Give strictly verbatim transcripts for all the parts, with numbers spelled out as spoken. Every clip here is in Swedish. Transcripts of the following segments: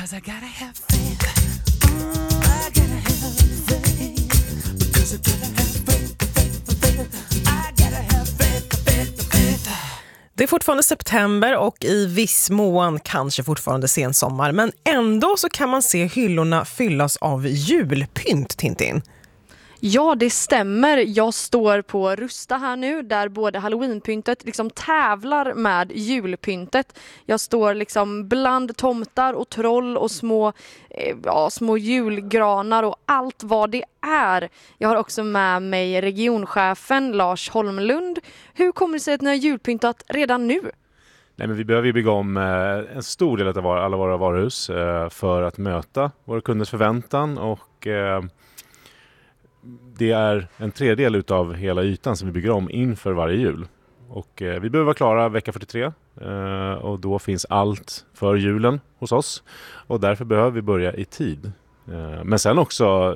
'cause I gotta have faith. Mm, I gotta have faith. Because I gotta have faith, faith, faith. I gotta have faith, faith, faith. Det är fortfarande september och i viss mån kanske fortfarande sensommar. Men ändå så kan man se hyllorna fyllas av julpynt, Tintin. Ja, det stämmer. Jag står på Rusta här nu där både halloweenpyntet liksom tävlar med julpyntet. Jag står liksom bland tomtar och troll och små, eh, ja, små julgranar och allt vad det är. Jag har också med mig regionchefen Lars Holmlund. Hur kommer det sig att ni har julpyntat redan nu? Nej, men vi behöver ju bygga om eh, en stor del av alla våra varuhus eh, för att möta våra kunders förväntan och eh, det är en tredjedel utav hela ytan som vi bygger om inför varje jul. Och eh, vi behöver vara klara vecka fyrtiotre eh, och då finns allt för julen hos oss. Och därför behöver vi börja i tid. Eh, men sen också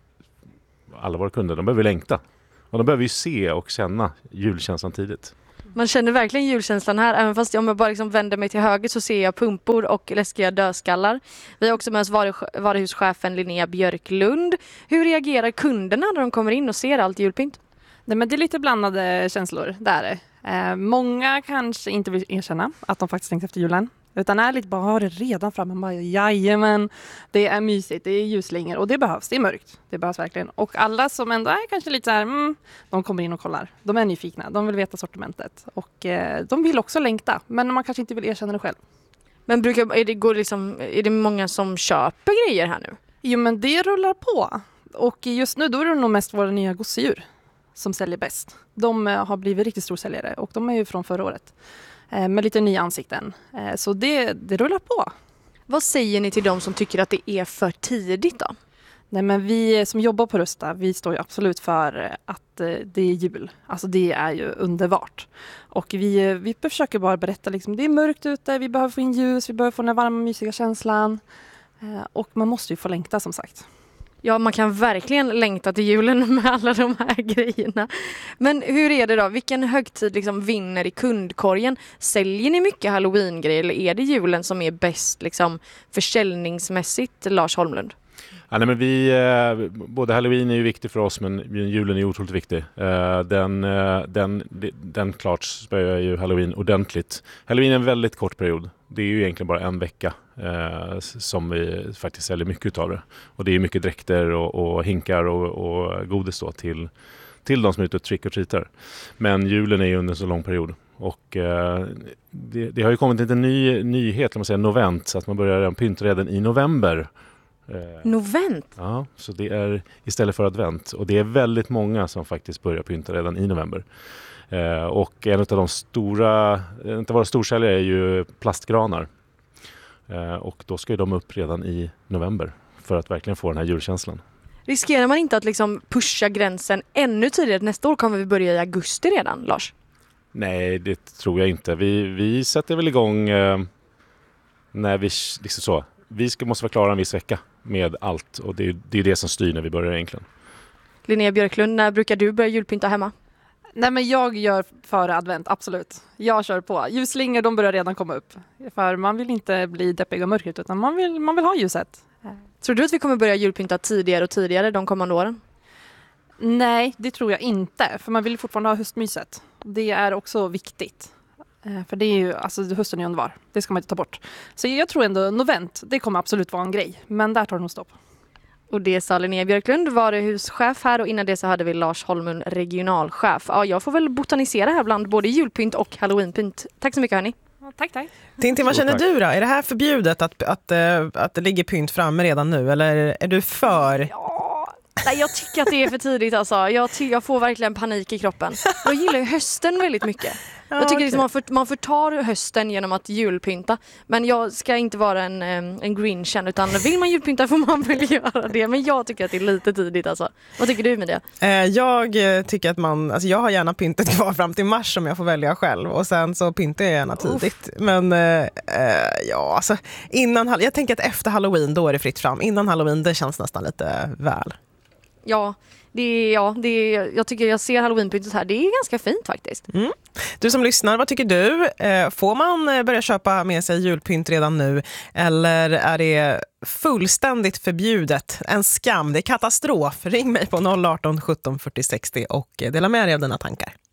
alla våra kunder, de behöver längta. Och de behöver ju se och känna julkänslan tidigt. Man känner verkligen julkänslan här, även fast om jag bara liksom vänder mig till höger så ser jag pumpor och läskiga dödskallar. Vi har också med oss varuhuschefen Linnea Björklund. Hur reagerar kunderna när de kommer in och ser allt julpynt? Nej, men det är lite blandade känslor, det är det. Eh, många kanske inte vill erkänna att de faktiskt tänkt efter julen. Utan ärligt bara har det redan framme. Bara, jajamän, det är mysigt, det är ljusslingor och det behövs, det är mörkt. Det behövs verkligen. Och alla som ändå är kanske lite så här, mm, de kommer in och kollar. De är nyfikna, de vill veta sortimentet. Och eh, de vill också längta, men man kanske inte vill erkänna det själv. Men brukar, är, det, går liksom, är det många som köper grejer här nu? Jo, men det rullar på. Och just nu då är det nog mest våra nya gosedjur som säljer bäst. De eh, har blivit riktigt storsäljare och de är ju från förra året. Med lite nya ansikten. Så det, det rullar på. Vad säger ni till de som tycker att det är för tidigt då? Nej, men vi som jobbar på Rusta, vi står ju absolut för att det är jul. Alltså det är ju underbart. Och vi, vi försöker bara berätta liksom, det är mörkt ute, vi behöver få in ljus, vi behöver få den varma mysiga känslan. Och man måste ju få längta som sagt. Ja, man kan verkligen längta till julen med alla de här grejerna. Men hur är det då? Vilken högtid liksom vinner i kundkorgen? Säljer ni mycket Halloween-grejer eller är det julen som är bäst liksom, försäljningsmässigt, Lars Holmlund? Ja, nej, men vi, eh, både Halloween är ju viktig för oss, men julen är otroligt viktig. Eh, den, eh, den, den klart spöar ju Halloween ordentligt. Halloween är en väldigt kort period. Det är ju egentligen bara en vecka eh, som vi faktiskt säljer mycket av det. Och det är mycket dräkter och, och hinkar och, och godis då till, till de som är ute och trick och treatar. Men julen är ju under en så lång period. Och eh, det, det har ju kommit en ny nyhet, man säga, novent, så att man börjar pynta redan i november. Novent? Ja, så det är istället för advent. Och det är väldigt många som faktiskt börjar pynta redan i november. Eh, och en av de stora, en av våra storsäljare är ju plastgranar. Eh, och då ska ju de upp redan i november för att verkligen få den här julkänslan. Riskerar man inte att liksom pusha gränsen ännu tidigare? Nästa år kommer vi börja i augusti redan, Lars? Nej, det tror jag inte. Vi, vi sätter väl igång eh, när vi liksom så. Vi ska, måste vara klara en viss vecka med allt och det är, det är det som styr när vi börjar egentligen. Linnea Björklund, när brukar du börja julpynta hemma? Nej, men jag gör före advent, absolut. Jag kör på. Ljusslingor, de börjar redan komma upp. För man vill inte bli deppig och mörkt utan man vill, man vill ha ljuset. Tror du att vi kommer börja julpynta tidigare och tidigare de kommande åren? Nej, det tror jag inte. För man vill fortfarande ha höstmyset. Det är också viktigt. För det är ju, alltså hösten är underbar. Det ska man inte ta bort. Så jag tror ändå novent, det kommer absolut vara en grej. Men där tar det nog stopp. Och det sa Linnea Björklund, varuhuschef här. Och innan det så hade vi Lars Holmlund, regionalchef. Ja, jag får väl botanisera här bland både julpynt och halloweenpynt. Tack så mycket, hörni. Ja, tack, tack. Tintin, vad Så, känner tack. du då? Är det här förbjudet att, att, att, att det ligger pynt framme redan nu? Eller är du för? Ja, nej, jag tycker att det är för tidigt alltså. Jag, ty- jag får verkligen panik i kroppen. Jag gillar ju hösten väldigt mycket. Ja, jag tycker okej. liksom man, för, man förtar hösten genom att julpynta. Men jag ska inte vara en, en grinchen, utan vill man julpynta får man väl göra det. Men jag tycker att det är lite tidigt alltså. Vad tycker du med det? Eh, jag eh, tycker att man, alltså jag har gärna pyntet kvar fram till mars om jag får välja själv. Och sen så pyntar jag gärna tidigt. Uff. Men eh, eh, ja, alltså innan, jag tänker att efter Halloween då är det fritt fram. Innan Halloween det känns nästan lite väl. ja, det är, ja det är, jag tycker jag ser halloweenpyntet här. Det är ganska fint faktiskt. Mm. Du som lyssnar, vad tycker du? Eh, får man börja köpa med sig julpynt redan nu? Eller är det fullständigt förbjudet? En skam, det är katastrof. Ring mig på noll arton sjutton fyrtio sextio och dela med dig av dina tankar.